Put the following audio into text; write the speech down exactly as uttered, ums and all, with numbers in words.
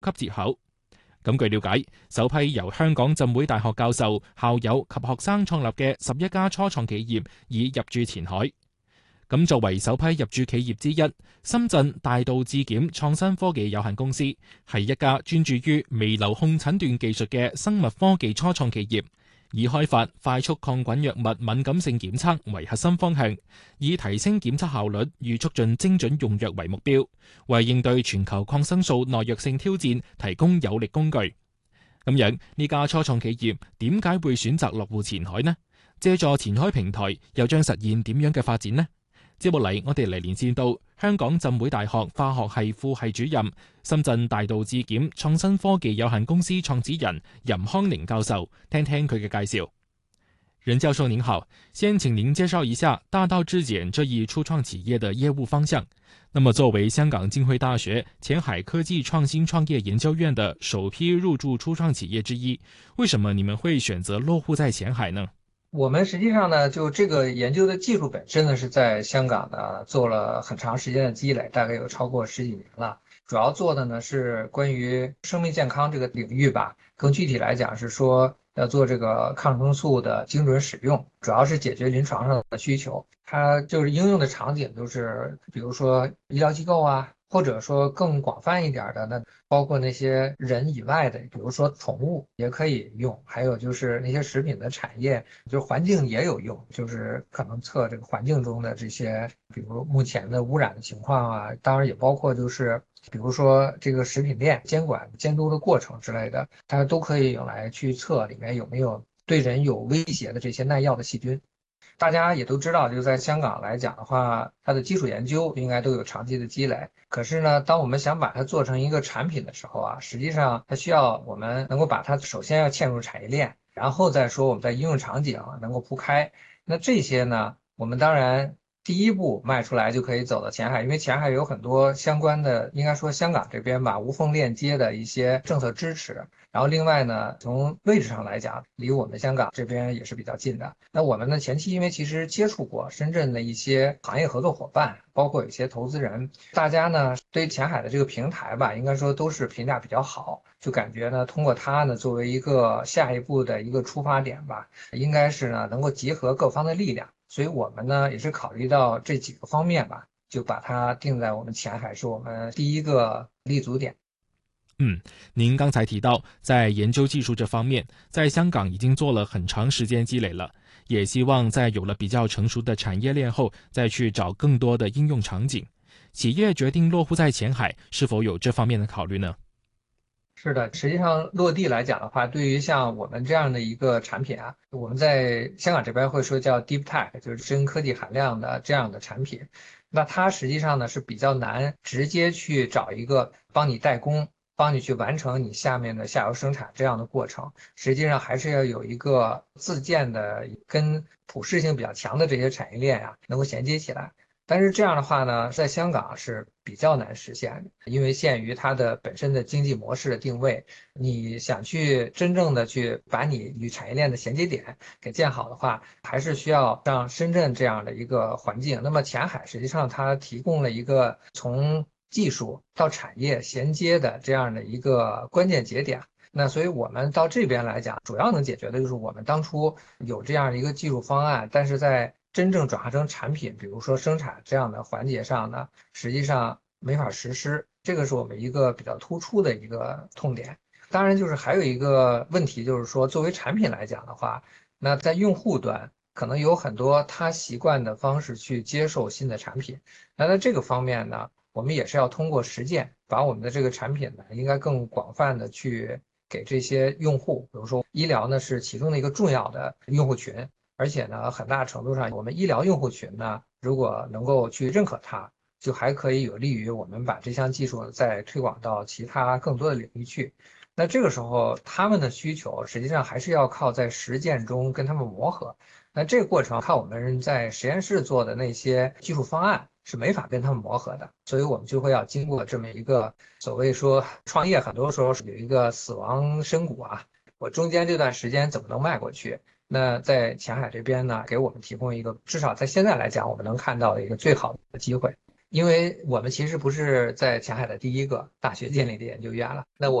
級折口。咁據了解，首批由香港浸會大學教授、校友及學生創立嘅十一家初創企業已入駐前海。咁作為首批入駐企業之一，深圳大道至檢創新科技有限公司係一家專注於微流控診斷技術嘅生物科技初創企業，以開發快速抗菌藥物敏感性檢測為核心方向，以提升檢測效率與促進精準用藥為目標，為應對全球抗生素耐藥性挑戰提供有力工具。咁樣呢家初創企業點解會選擇落戶前海呢？借助前海平台又將實現點樣嘅發展呢？接落嚟，我哋嚟連線到香港浸會大學化學系副系主任、深圳大道至檢創新科技有限公司創始人任康寧教授，聽聽佢嘅介紹。任教授您好，先請您介紹一下大道至檢這一初創企業的業務方向。那麼作為香港浸會大學前海科技創新創業研究院的首批入駐初創企業之一，為什麼你們會選擇落戶在前海呢？ 我們實際上呢，就這個研究的技術本身呢，是在香港呢做了很長時間的積累，大概有超過十幾年了。主要做的呢是關於生命健康這個領域吧，更具體來講是說要做這個抗生素的精準使用，主要是解決臨床上的需求。它就是應用的場景都是，比如說醫療機構啊，或者說更廣泛一點的呢，包括那些人以外的，比如說寵物也可以用，還有就是那些食品的產業，就是環境也有用，就是可能測這個環境中的這些，比如目前的污染的情況啊，當然也包括就是比如說這個食品鏈監管監督的過程之類的，它都可以用來去測裡面有沒有對人有威脅的這些耐藥的細菌。大家也都知道，就在香港來講的話，它的基礎研究應該都有長期的積累。可是呢，當我們想把它做成一個產品的時候啊，實際上它需要我們能夠把它首先要嵌入產業鏈，然後再說我們在應用場景能夠鋪開。那這些呢，我們當然第一步邁出來就可以走到前海，因為前海有很多相關的，應該說香港這邊吧，無縫鏈接的一些政策支持。然後另外呢，從位置上來講，離我們香港這邊也是比較近的。那我們呢，前期因為其實接觸過深圳的一些行業合作夥伴，包括有一些投資人，大家呢對前海的這個平台吧，應該說都是評價比較好，就感覺呢，通過它呢作為一個下一步的一個出發點吧，應該是呢能夠集合各方的力量。所以我們呢也是考慮到這幾個方面吧，就把它定在我們前海是我們第一個立足點。 嗯，您剛才提到在研究技術這方面，在香港已經做了很長時間積累了，也希望在有了比較成熟的產業鏈後，再去找更多的應用場景。企業決定落戶在前海，是否有這方面的考慮呢？ 是的，實際上落地來講的話，對於像我們這樣的一個產品啊，我們在香港這邊會說叫 deep tech，就是深科技含量的這樣的產品，那它實際上呢是比較難直接去找一個幫你代工，幫你去完成你下面的下游生產這樣的過程，實際上還是要有一個自建的跟普適性比較強的這些產業鏈啊，能夠銜接起來。但是這樣的話呢，在香港是比較難實現的，因為限於它的本身的經濟模式的定位，你想去真正的去把你與產業鏈的銜接點給建好的話，還是需要像深圳這樣的一個環境。那麼前海實際上它提供了一個從技術到產業銜接的這樣的一個關鍵節點。那所以我們到這邊來講，主要能解決的就是我們當初有這樣的一個技術方案，但是在真正轉化成產品，比如說生產這樣的環節上呢，實際上沒法實施，這個是我們一個比較突出的一個痛點。當然，就是還有一個問題，就是說作為產品來講的話，那在用戶端可能有很多他習慣的方式去接受新的產品。那在這個方面呢，我們也是要通過實踐，把我們的這個產品呢，應該更廣泛的去給這些用戶，比如說醫療呢是其中的一個重要的用戶群。而且呢，很大程度上，我們醫療用戶群呢，如果能夠去認可它，就還可以有利於我們把這項技術再推廣到其他更多的領域去。那這個時候，他們的需求實際上還是要靠在實踐中跟他們磨合。那這個過程靠我們在實驗室做的那些技術方案是沒法跟他們磨合的，所以我們就會要經過這麼一個所謂說創業，很多時候是有一個死亡深谷啊，我中間這段時間怎麼能邁過去？那在前海這邊呢，給我們提供一個至少在現在來講，我們能看到的一個最好的機會。 因为我们其实不是在前海的第一个大学建立的研究院了，那我。